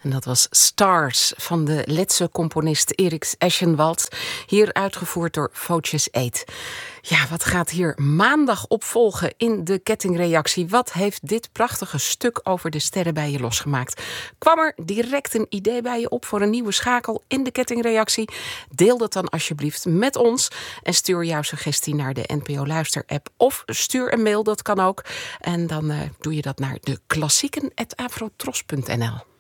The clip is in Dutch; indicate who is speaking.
Speaker 1: En dat was Stars van de Letse componist Erik Eschenwald. Hier uitgevoerd door Footjes Eet. Ja, wat gaat hier maandag opvolgen in de kettingreactie? Wat heeft dit prachtige stuk over de sterren bij je losgemaakt? Kwam er direct een idee bij je op voor een nieuwe schakel in de kettingreactie? Deel dat dan alsjeblieft met ons. En stuur jouw suggestie naar de NPO Luister-app. Of stuur een mail, dat kan ook. En dan doe je dat naar de klassieken@afrotros.nl.